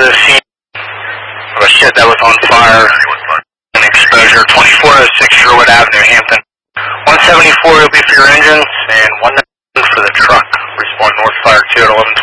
to the scene of a shed that was on fire and exposure. 2406 Sherwood Avenue, Hampton. 174 will be for your engines and 1 for the truck. Respond North Fire 2 at 11:20.